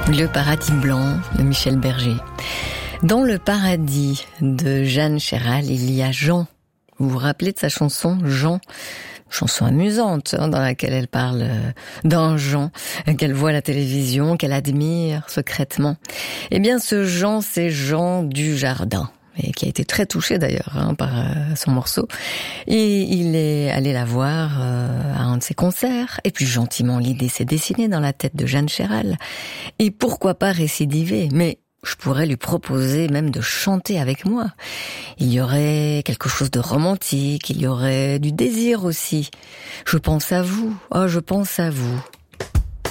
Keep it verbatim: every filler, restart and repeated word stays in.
Le paradis blanc de Michel Berger. Dans le paradis de Jeanne Chéral, il y a Jean. Vous vous rappelez de sa chanson Jean? Chanson amusante, hein, dans laquelle elle parle euh, d'un Jean qu'elle voit à la télévision, qu'elle admire secrètement. Eh bien, ce Jean, c'est Jean Dujardin, et qui a été très touché d'ailleurs hein, par euh, son morceau. Et il est allé la voir euh, à un de ses concerts, et puis gentiment l'idée s'est dessinée dans la tête de Jeanne Chéral. Et pourquoi pas récidiver? Mais je pourrais lui proposer même de chanter avec moi. Il y aurait quelque chose de romantique, il y aurait du désir aussi. Je pense à vous, oh je pense à vous.